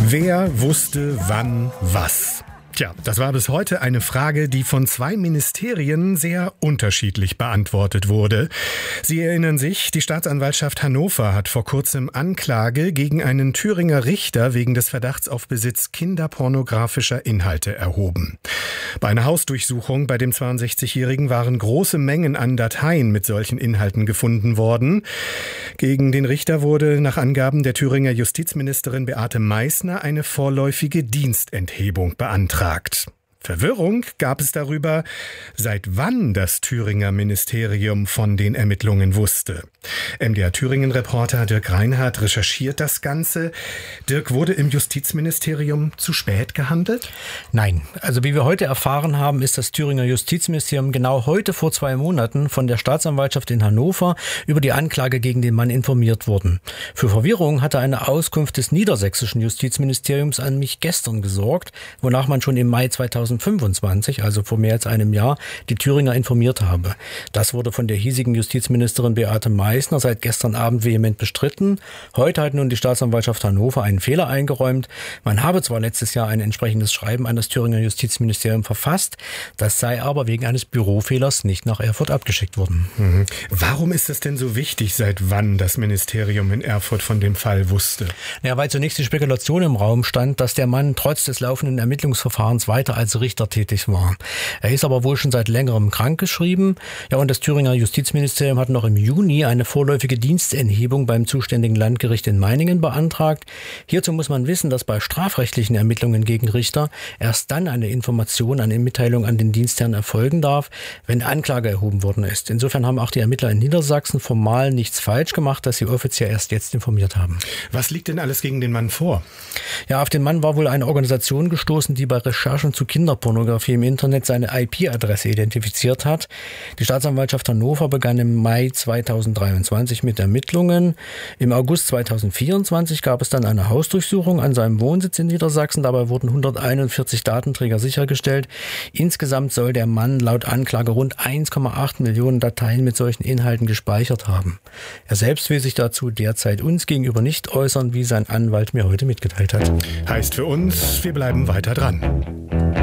Wer wusste wann was? Tja, das war bis heute eine Frage, die von zwei Ministerien sehr unterschiedlich beantwortet wurde. Sie erinnern sich, die Staatsanwaltschaft Hannover hat vor kurzem Anklage gegen einen Thüringer Richter wegen des Verdachts auf Besitz kinderpornografischer Inhalte erhoben. Bei einer Hausdurchsuchung bei dem 62-Jährigen waren große Mengen an Dateien mit solchen Inhalten gefunden worden. Gegen den Richter wurde nach Angaben der Thüringer Justizministerin Beate Meißner eine vorläufige Dienstenthebung beantragt. Verwirrung gab es darüber, seit wann das Thüringer Ministerium von den Ermittlungen wusste. MDR-Thüringen-Reporter Dirk Reinhardt recherchiert das Ganze. Dirk, wurde im Justizministerium zu spät gehandelt? Nein, also wie wir heute erfahren haben, ist das Thüringer Justizministerium genau heute vor 2 Monaten von der Staatsanwaltschaft in Hannover über die Anklage gegen den Mann informiert worden. Für Verwirrung hatte eine Auskunft des niedersächsischen Justizministeriums an mich gestern gesorgt, wonach man schon im Mai 2025, also vor mehr als einem Jahr, die Thüringer informiert habe. Das wurde von der hiesigen Justizministerin Beate Meißner seit gestern Abend vehement bestritten. Heute hat nun die Staatsanwaltschaft Hannover einen Fehler eingeräumt. Man habe zwar letztes Jahr ein entsprechendes Schreiben an das Thüringer Justizministerium verfasst, das sei aber wegen eines Bürofehlers nicht nach Erfurt abgeschickt worden. Warum ist es denn so wichtig, seit wann das Ministerium in Erfurt von dem Fall wusste? Ja, weil zunächst die Spekulation im Raum stand, dass der Mann trotz des laufenden Ermittlungsverfahrens weiter als Richter tätig war. Er ist aber wohl schon seit längerem krankgeschrieben. Ja, und das Thüringer Justizministerium hat noch im Juni eine vorläufige Dienstenthebung beim zuständigen Landgericht in Meiningen beantragt. Hierzu muss man wissen, dass bei strafrechtlichen Ermittlungen gegen Richter erst dann eine Information, eine Mitteilung an den Dienstherrn erfolgen darf, wenn Anklage erhoben worden ist. Insofern haben auch die Ermittler in Niedersachsen formal nichts falsch gemacht, dass sie offiziell erst jetzt informiert haben. Was liegt denn alles gegen den Mann vor? Ja, auf den Mann war wohl eine Organisation gestoßen, die bei Recherchen zu Kinderpornografie im Internet seine IP-Adresse identifiziert hat. Die Staatsanwaltschaft Hannover begann im Mai 2023 mit Ermittlungen. Im August 2024 gab es dann eine Hausdurchsuchung an seinem Wohnsitz in Niedersachsen. Dabei wurden 141 Datenträger sichergestellt. Insgesamt soll der Mann laut Anklage rund 1,8 Millionen Dateien mit solchen Inhalten gespeichert haben. Er selbst will sich dazu derzeit uns gegenüber nicht äußern, wie sein Anwalt mir heute mitgeteilt hat. Heißt für uns, wir bleiben weiter dran.